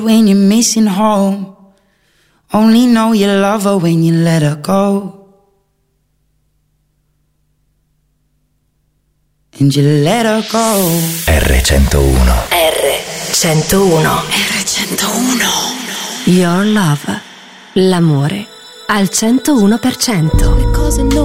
When you're missing home, only know you love her when you let her go. And you let her go. R101. R101. R101. Your love. L'amore al 101%.